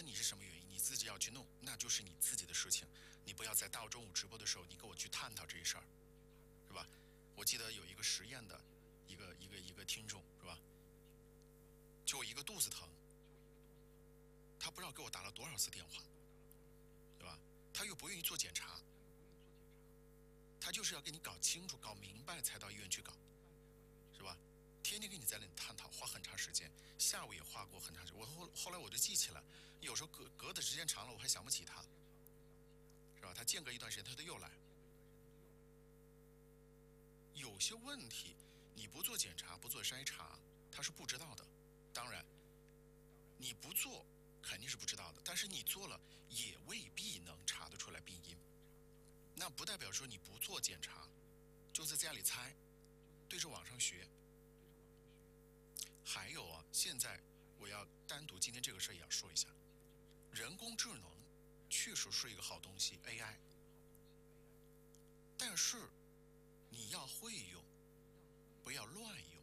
你是什么原因，你自己要去弄，那就是你自己的事情。你不要在大中午直播的时候，你跟我去探讨这一事儿，是吧？我记得有一个实验的一个听众，是吧？就一个肚子疼，他不知道给我打了多少次电话，对吧？他又不愿意做检查，他就是要给你搞清楚、搞明白才到医院去搞，是吧？天天跟你在那里探讨，花很长时间，下午也花过很长时间。我后来我就记起来，有时候隔的时间长了，我还想不起他，是吧？他间隔一段时间，他又来。有些问题你不做检查、不做筛查，他是不知道的。当然，你不做肯定是不知道的，但是你做了也未必能查得出来病因。那不代表说你不做检查，就在家里猜，对着网上学。还有啊，现在我要单独今天这个事儿也要说一下，人工智能确实是一个好东西 ，AI，但是你要会用，不要乱用。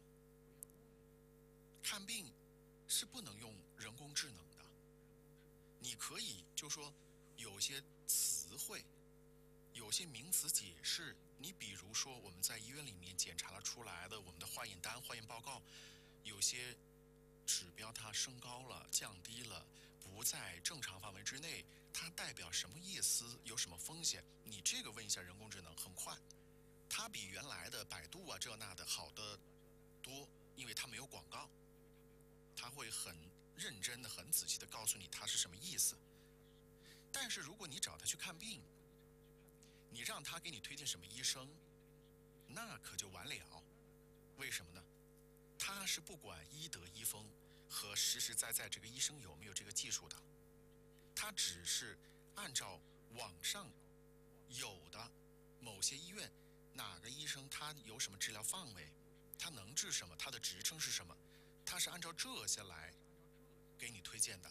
看病是不能用人工智能的，你可以就说有些词汇，有些名词解释，你比如说我们在医院里面检查了出来的我们的化验单、化验报告，有些指标它升高了、降低了，不在正常范围之内，它代表什么意思？有什么风险？你这个问一下人工智能，很快，它比原来的百度啊这那的好得多，因为它没有广告，它会很认真的、很仔细的告诉你它是什么意思。但是如果你找他去看病，你让他给你推荐什么医生，那可就完了。为什么呢？他是不管医德医风和实实在在这个医生有没有这个技术的，他只是按照网上有的某些医院哪个医生他有什么治疗范围，他能治什么，他的职称是什么，他是按照这些来给你推荐的。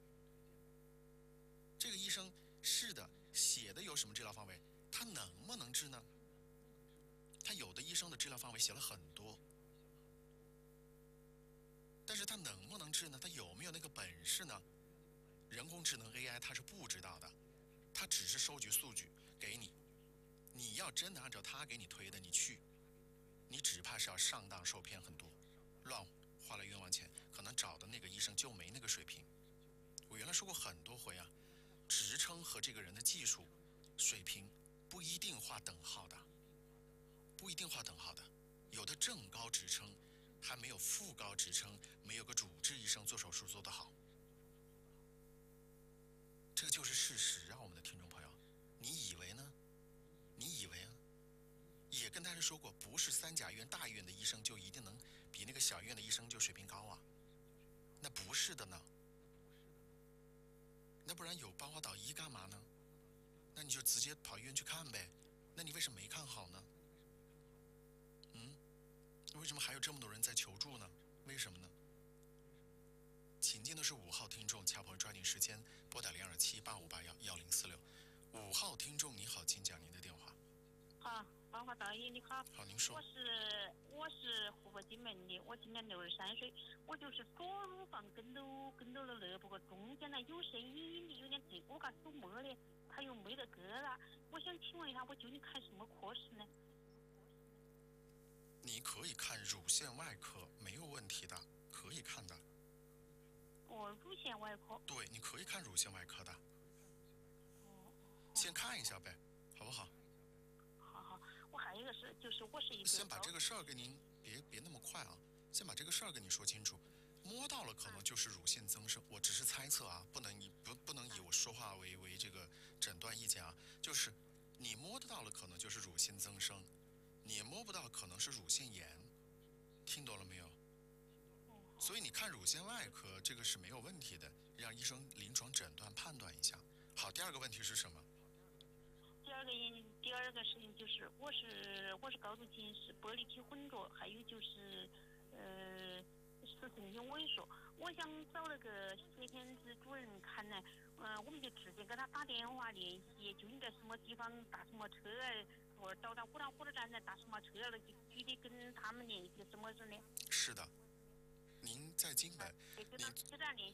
这个医生是的写的有什么治疗范围，他能不能治呢？他有的医生的治疗范围写了很多，但是他能不能治呢？他有没有那个本事呢？人工智能 AI 它是不知道的，它只是收集数据给你，你要真的按照他给你推的你去，你只怕是要上当受骗很多，乱花了冤枉钱，可能找的那个医生就没那个水平。我原来说过很多回啊，职称和这个人的技术水平不一定画等号的，不一定画等号的。有的正高职称还没有副高职称，没有个主治医生做手术做得好，这个就是事实啊，我们的听众朋友，你以为呢？你以为啊？也跟大家说过，不是三甲医院大医院的医生就一定能比那个小医院的医生就水平高啊，那不是的呢。那不然有八卦岛医干嘛呢？那你就直接跑医院去看呗。那你为什么没看好呢？为什么还有这么多人在求助呢？为什么呢？请进的是5号听众，恰朋友抓紧时间拨打0278581046。5号听众你好，请讲您的电话。 好，芳华导演你好。 好，您说。 我是湖北荆门的，我今年63岁，我就是左乳房跟到了那，不过中间呢有声隐隐的有点疼，我嘎手摸的，它又没得疙瘩。我想请问一下，我究竟看什么科室呢？ 你可以看乳腺外科，没有问题的，可以看的。 哦，乳腺外科。 对，你可以看乳腺外科的。 哦。 先看一下呗，好不好？ 好，我还有一个事，就是我是一个。 先把这个事儿跟您别那么快啊，先把这个事儿跟你说清楚。摸到了可能就是乳腺增生，我只是猜测啊，不能以我说话为这个诊断意见啊，就是你摸得到了可能就是乳腺增生，你摸不到可能是乳腺炎，听懂了没有？所以你看乳腺外科这个是没有问题的，让医生临床诊断判断一下。好，第二个问题是什么？ 第二个事情就是我是高度近视、玻璃体混浊，还有就是视神经萎缩。我想找那个血检子主任看呢，我们就直接给他打电话联系，就应该什么地方打什么车或者到达武昌火车站再打什么车了，就具体跟他们联系什么事呢？ 是的。您在荆门， 给他联